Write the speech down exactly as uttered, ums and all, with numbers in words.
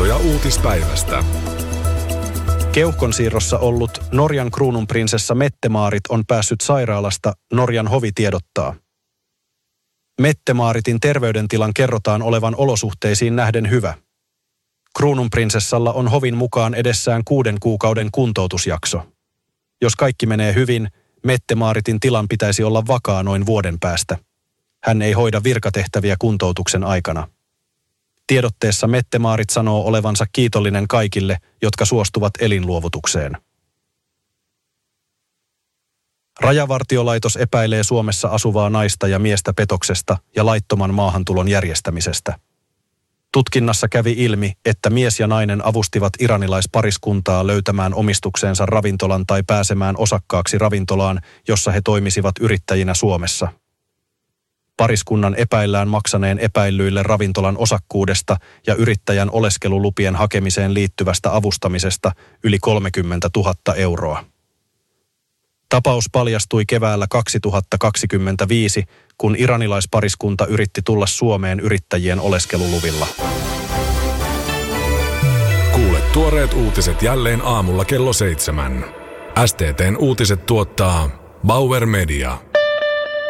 Tietoja uutispäivästä. Keuhkonsiirrossa ollut Norjan kruununprinsessa Mette-Maarit on päässyt sairaalasta, Norjan hovi tiedottaa. Mette-Maaritin terveydentilan kerrotaan olevan olosuhteisiin nähden hyvä. Kruununprinsessalla on hovin mukaan edessään kuuden kuukauden kuntoutusjakso. Jos kaikki menee hyvin, Mette-Maaritin tilan pitäisi olla vakaa noin vuoden päästä. Hän ei hoida virkatehtäviä kuntoutuksen aikana. Tiedotteessa Mette-Maarit sanoo olevansa kiitollinen kaikille, jotka suostuvat elinluovutukseen. Rajavartiolaitos epäilee Suomessa asuvaa naista ja miestä petoksesta ja laittoman maahantulon järjestämisestä. Tutkinnassa kävi ilmi, että mies ja nainen avustivat iranilaispariskuntaa löytämään omistukseensa ravintolan tai pääsemään osakkaaksi ravintolaan, jossa he toimisivat yrittäjinä Suomessa. Pariskunnan epäillään maksaneen epäillyille ravintolan osakkuudesta ja yrittäjän oleskelulupien hakemiseen liittyvästä avustamisesta yli kolmekymmentätuhatta euroa. Tapaus paljastui keväällä kaksituhattakaksikymmentäviisi, kun iranilaispariskunta yritti tulla Suomeen yrittäjien oleskeluluvilla. Kuule tuoreet uutiset jälleen aamulla kello seitsemän. S T T:n uutiset tuottaa Bauer Media.